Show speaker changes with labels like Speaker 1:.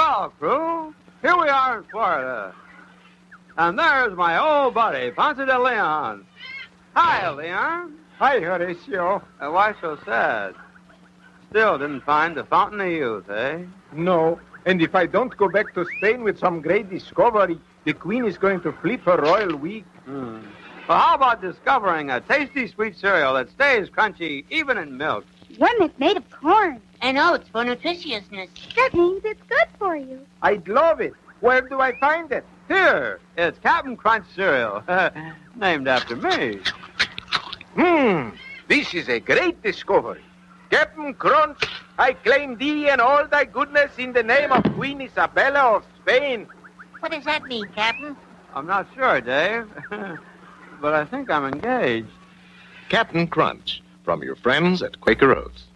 Speaker 1: Well, crew, here we are in Florida. And there's my old buddy, Ponce de Leon. Hi, Leon.
Speaker 2: Hi, Horatio.
Speaker 1: Why so sad? Still didn't find the fountain of youth, eh?
Speaker 2: No, and if I don't go back to Spain with some great discovery, the Queen is going to flip her royal wig.
Speaker 1: Well, how about discovering a tasty sweet cereal that stays crunchy even in milk?
Speaker 3: One that's made of corn.
Speaker 4: And oats for nutritiousness.
Speaker 3: That means it's good for you.
Speaker 2: I'd love it. Where do I find it?
Speaker 1: Here, it's Captain Crunch cereal, named after me.
Speaker 2: This is a great discovery. Captain Crunch, I claim thee and all thy goodness in the name of Queen Isabella of Spain.
Speaker 4: What does that mean, Captain?
Speaker 1: I'm not sure, Dave, but I think I'm engaged.
Speaker 5: Captain Crunch, from your friends at Quaker Oats.